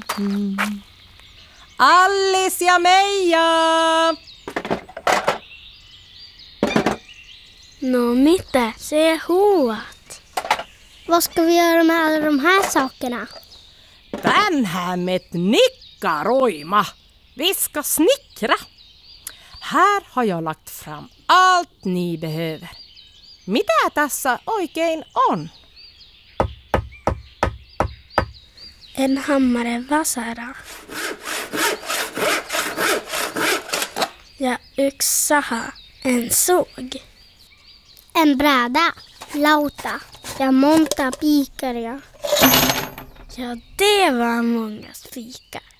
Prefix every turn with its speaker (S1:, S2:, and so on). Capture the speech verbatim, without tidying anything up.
S1: Alice ja Meija!
S2: No mitä, se huuat.
S3: Vad ska vi göra med alla de här sakerna?
S1: Tänhän met nikkaroima. Vi ska snickra. Här har jag lagt fram allt ni behöver. Mitä tässä oikein on?
S2: En hammare vasara. Ja yksi saha, en såg.
S3: En bräda, lauta ja monta pikar. Ja.
S2: Ja, det var många fikar.